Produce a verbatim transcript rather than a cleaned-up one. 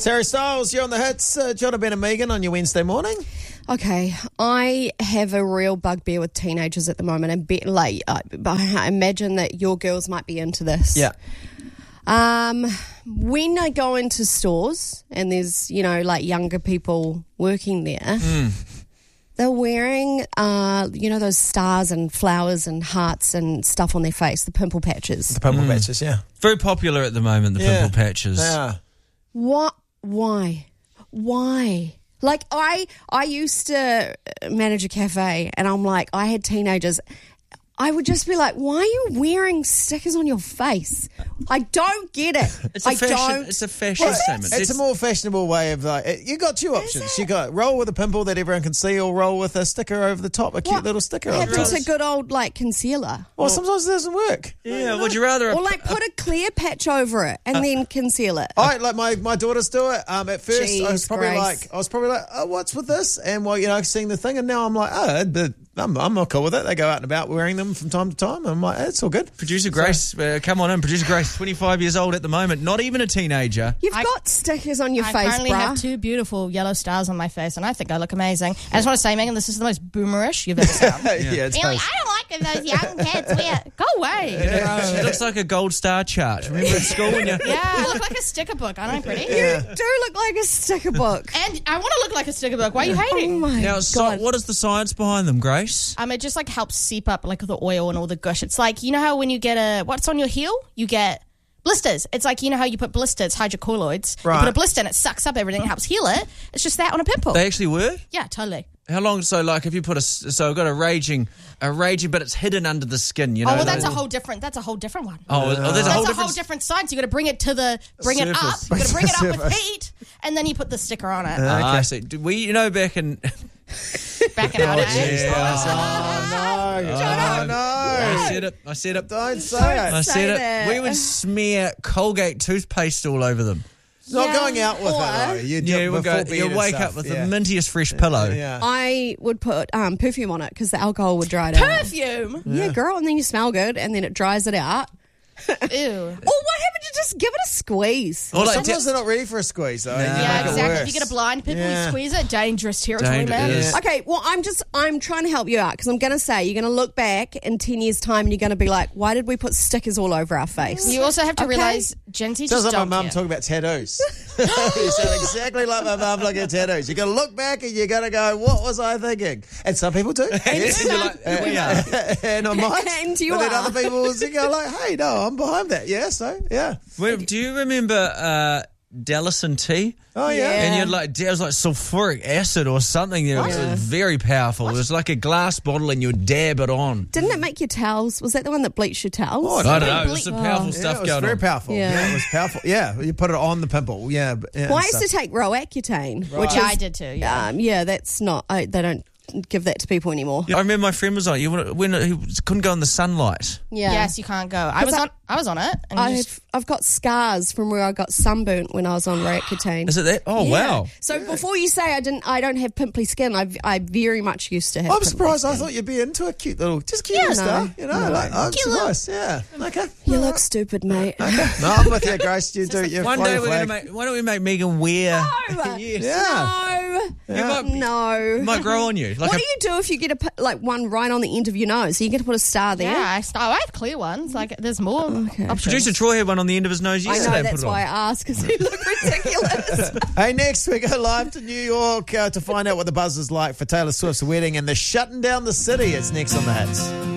Sarah Styles, you're on the hits. Uh, John, Ben and Megan on your Wednesday morning. Okay, I have a real bugbear with teenagers at the moment, and be, like I, I imagine that your girls might be into this. Yeah. Um, when I go into stores and there's, you know, like younger people working there, mm. they're wearing, uh, you know, those stars and flowers and hearts and stuff on their face, the pimple patches. The pimple mm. patches, yeah. Very popular at the moment, the yeah, pimple patches. They are. What? Why? Why? Like, I, I used to manage a cafe, and I'm like, I had teenagers. I would just be like, why are you wearing stickers on your face? I don't get it. It's a I fashion, don't. It's a fashion Well, statement. It's, it's a more fashionable way of like. You got two options. You got roll with a pimple that everyone can see, or roll with a sticker over the top, a cute What little sticker. What over happened it. to good old like concealer? Well, sometimes it doesn't work. Yeah, would you rather? A, Or like put a clear patch over it and uh, then conceal it. I like my, my daughters do it. Um, at first Jeez, I was probably Grace. like I was probably like, oh, what's with this? And well, you know, seeing the thing, and now I'm like, oh, but I'm I'm not cool with it. They go out and about wearing them from time to time. I'm like, it's all good. Producer Grace, uh, come on in. Producer Grace, twenty-five years old at the moment, not even a teenager. You've I, got stickers on your I face, currently bruh. have two beautiful yellow stars on my face, and I think I look amazing. I just want to say, Megan, this is the most boomerish you've ever sounded. yeah, yeah, it's You're like, I don't like when those young kids wear. Go away. Yeah. She looks like a gold star chart. Remember at school when you... Yeah, I look like a sticker book. Aren't I pretty? You do look like a sticker book. And I want to look like a sticker book. Why are you Oh hating? my Now, God. so, what is the science behind them, Grace? Um, it just like helps seep up like the oil and all the gush. It's like, you know how when you get a, what's on your heel? You get blisters. It's like, you know how you put blisters, hydrocolloids. Right. You put a blister and it sucks up everything and helps heal it. It's just that on a pimple. They actually work? Yeah, totally. How long? So, like, if you put a, so I've got a raging, a raging, but it's hidden under the skin. You know. Oh, well, that's like, a whole different. That's a whole different one. Oh, oh there's a That's whole a different. whole different science. You got to bring it to the, bring it up. Surface. You got to bring it up with Surface. heat, and then you put the sticker on it. Ah, I see. Did we, you know, back in. Back in our day. Oh no! Oh no! I said it. I said it. Don't say I it. said say it. that. We would smear Colgate toothpaste all over them. Not Yeah. going out with Or- it though. You Yeah, do we'll go. before You'll bed wake and up stuff. with yeah. the mintiest fresh pillow. Yeah. I would put um, perfume on it because the alcohol would dry it out. Perfume. Yeah, girl, and then you smell good, and then it dries it out. Ew. Or what happened to just give it a squeeze? Or like Sometimes they're not ready for a squeeze though. and you Yeah, make it exactly. worse. If you get a blind pimple, Yeah. you squeeze it. Dangerous territory, Danger- man. it is. Okay, well, I'm just, I'm trying to help you out because I'm going to say you're going to look back in ten years' time and you're going to be like, why did we put stickers all over our face? You also have to Okay. realize Gen Z Sounds just like my don't mum care. talking about tattoos. You sound exactly like my mum looking at tattoos. You got to look back and you got to go, what was I thinking? And some people do. Yes. And you're like, we are. and I might. And you but then are. other people will go like, hey, no, I'm behind that. Yeah, so, yeah. Well, do you remember uh, Dallison tea? Oh, yeah. Yeah. And you'd like, it was like sulfuric acid or something. It was Yeah. very powerful. It was like a glass bottle and you'd dab it on. Didn't it make your towels? Was that the one that bleached your towels? Oh, I don't know. Ble- There's some powerful Yeah, stuff it was going very on. powerful. Yeah. Yeah. It was powerful. Yeah, you put it on the pimple. Yeah. but- yeah Well, I and used to stuff. take Roaccutane, which Yeah, is, I did too. Yeah. um, yeah, that's not, I, they don't give that to people anymore. I remember my friend was on it. You wanna- when he couldn't go in the sunlight. Yeah. Yes, you can't go. I was I- on. I was on it. And you I've, just, I've got scars from where I got sunburnt when I was on Roaccutane. Is it that? Oh, Yeah. wow. So before you say I didn't, I don't have pimply skin. I, I very much used to have. I'm pimply surprised. I skin. thought you'd be into a cute little, just cute Yeah, little no. stuff. You know, like, I'm surprised. Yeah. Okay. You look stupid, mate. No, I'm with you, Grace. You do. You One fly day your we're going to flag. make. Why don't we make Megan wear? No. Yes. Yeah. No. You might, No. it might grow on you. Like What a, do you do if you get a pi- like one right on the end of your nose? So you get to put a star there. yeah, I, st- oh, I have clear ones. Like there's more options. Producer Troy had one on the end of his nose I yesterday. know, and that's put it on. why I asked, because you look ridiculous. Hey, next we go live to New York uh, to find out what the buzz is like for Taylor Swift's wedding, and they're shutting down the city. It's next on the Hits.